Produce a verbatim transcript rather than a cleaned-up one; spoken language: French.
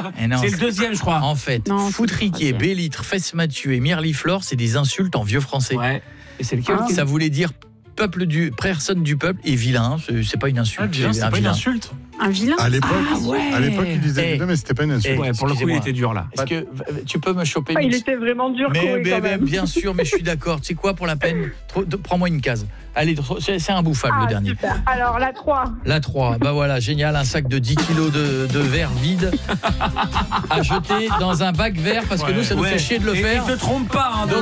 Et non, C'est le deuxième, je crois. En fait, Non, c'est foutriquer, le troisième. bélitre, fesse-Mathieu et mirliflore, c'est des insultes en vieux français. Ouais. Et c'est lequel Ah. qui- Ça voulait dire peuple du, personne du peuple et vilain. C'est, c'est pas une insulte. Ah, vilain, c'est un pas une vilain. insulte. Un vilain. À l'époque, Ah ouais. à l'époque, il disait Eh. vilain, mais c'était pas une insulte. Eh. Ouais, pour le coup, il Excusez-moi. était dur là. Est-ce que euh, tu peux me choper Ah, une... il était vraiment dur, mais, Koé, mais- quand mais même. bien sûr, mais je suis d'accord. Tu sais quoi, pour la peine, trop- de- prends-moi une case. Allez, trop- c'est, c'est imbouffable Ah, le dernier. super. Alors, la trois. La trois, bah voilà, génial, un sac de dix kilos de, de verre vide à jeter dans un bac vert parce que Ouais. nous, ça nous Ouais. fait chier de le Et faire. ne te trompe pas, hein,